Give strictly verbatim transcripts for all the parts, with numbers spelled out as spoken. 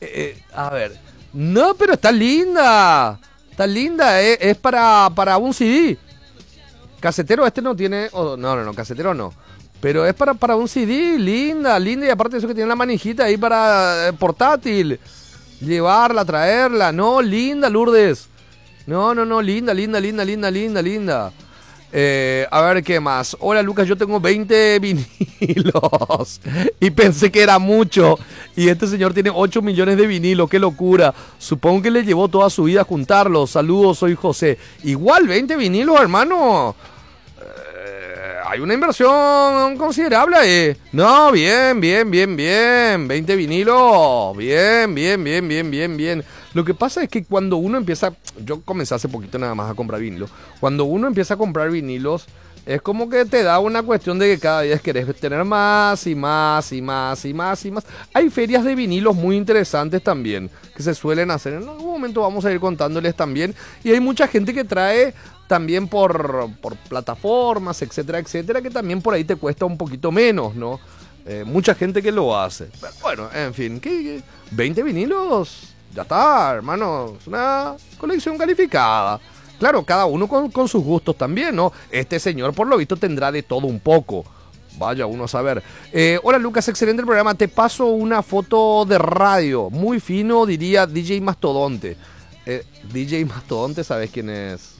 eh, a ver. No, pero está linda. Está linda, eh, es para, para un C D. Casetero este no tiene... Oh, no, no, no, casetero no. Pero es para, para un C D, linda, linda. Y aparte de eso que tiene la manijita ahí para eh, portátil. Llevarla, traerla. No, linda, Lourdes. No, no, no, linda, linda, linda, linda, linda, linda. Eh, a ver, ¿qué más? Hola, Lucas, yo tengo veinte vinilos. Y pensé que era mucho. Y este señor tiene ocho millones de vinilos. ¡Qué locura! Supongo que le llevó toda su vida a juntarlos. Saludos, soy José. Igual, veinte vinilos, hermano. Eh, hay una inversión considerable ahí. No, bien, bien, bien, bien. veinte vinilos. Bien, bien, bien, bien, bien, bien. Lo que pasa es que cuando uno empieza... Yo comencé hace poquito nada más a comprar vinilos. Cuando uno empieza a comprar vinilos, es como que te da una cuestión de que cada día querés tener más y más y más y más y más. Hay ferias de vinilos muy interesantes también, que se suelen hacer. En algún momento vamos a ir contándoles también. Y hay mucha gente que trae también por, por plataformas, etcétera, etcétera, que también por ahí te cuesta un poquito menos, ¿no? Eh, mucha gente que lo hace. Pero bueno, en fin, ¿qué? ¿veinte vinilos? Ya está, hermano, es una colección calificada. Claro, cada uno con, con sus gustos también, ¿no? Este señor, por lo visto, tendrá de todo un poco. Vaya uno a saber. Eh, hola, Lucas, excelente el programa. Te paso una foto de radio. Muy fino, diría D J Mastodonte. Eh, D J Mastodonte, ¿sabes quién es?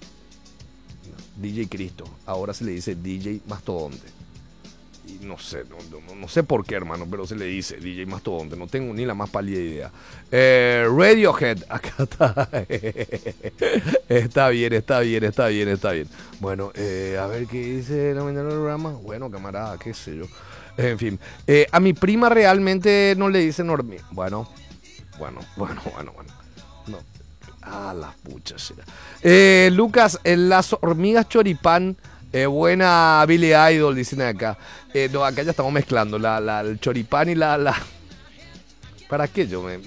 D J Cristo. Ahora se le dice D J Mastodonte. Y no sé, no, no, no sé por qué, hermano, pero se le dice D J Mastodonte. No tengo ni la más pálida idea. Eh, Radiohead, acá está. Está bien, está bien, está bien, está bien. Bueno, eh, a ver qué dice la mañana del programa. Bueno, camarada, qué sé yo. En fin, eh, a mi prima realmente no le dicen hormiga. Bueno, bueno, bueno, bueno, bueno. No. Ah, las puchas. Eh, Lucas, en las hormigas choripán. Eh, buena Billy Idol, dicen acá. Eh, no, acá ya estamos mezclando la, la, el choripán y la... la... ¿Para qué yo me...?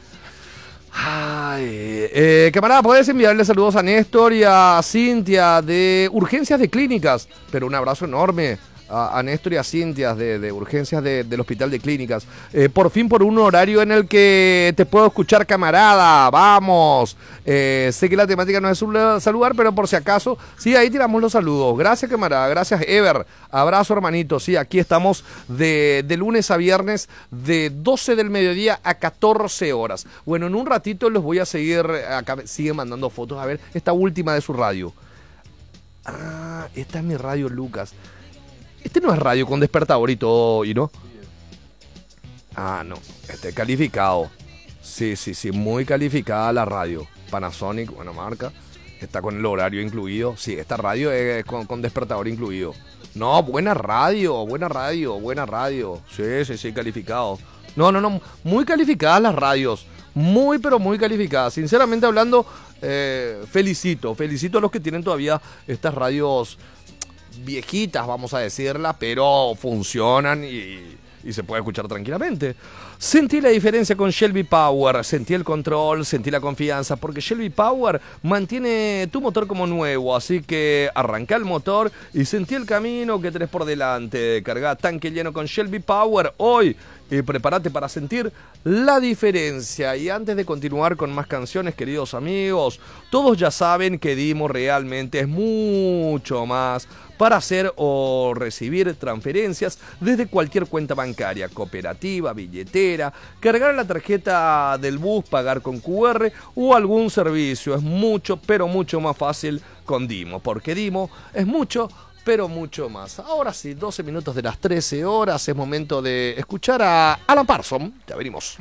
Ay, eh, camarada, puedes enviarle saludos a Néstor y a Cintia de Urgencias de Clínicas. Pero un abrazo enorme a, a Néstor y a Cintia de, de Urgencias de, del Hospital de Clínicas. Eh, por fin por un horario en el que te puedo escuchar, camarada. Vamos. Eh, sé que la temática no es saludar, pero por si acaso, sí, ahí tiramos los saludos. Gracias, camarada. Gracias, Ever. Abrazo, hermanito. Sí, aquí estamos de, de lunes a viernes de doce del mediodía a catorce horas. Bueno, en un ratito los voy a seguir. Acá siguen mandando fotos. A ver, esta última de su radio. Ah, esta es mi radio, Lucas. Este no es radio con despertador y todo, ¿y no? Ah, no. Este es calificado. Sí, sí, sí. Muy calificada la radio. Panasonic, buena marca. Está con el horario incluido. Sí, esta radio es con, con despertador incluido. No, buena radio, buena radio, buena radio. Sí, sí, sí, calificado. No, no, no. Muy calificadas las radios. Muy, pero muy calificadas. Sinceramente hablando, eh, felicito. Felicito a los que tienen todavía estas radios viejitas, vamos a decirla, pero funcionan y, y se puede escuchar tranquilamente. Sentí la diferencia con Shelby Power, sentí el control, sentí la confianza, porque Shelby Power mantiene tu motor como nuevo, así que arranca el motor y sentí el camino que tenés por delante. Carga tanque lleno con Shelby Power hoy y prepárate para sentir la diferencia. Y antes de continuar con más canciones, queridos amigos, todos ya saben que Dimo realmente es mucho más para hacer o recibir transferencias desde cualquier cuenta bancaria, cooperativa, billetera, cargar la tarjeta del bus, pagar con Q R o algún servicio. Es mucho, pero mucho más fácil con Dimo, porque Dimo es mucho, pero mucho más. Ahora sí, doce minutos de las trece horas, es momento de escuchar a Alan Parsons. Ya venimos.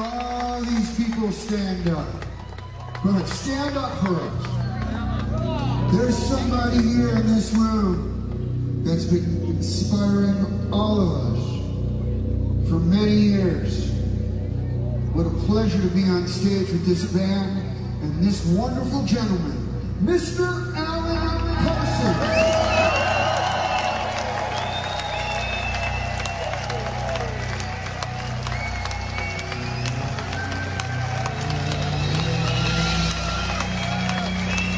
There's somebody here in this room that's been inspiring all of us for many years. What a pleasure to be on stage with this band and this wonderful gentleman, Mister Alan.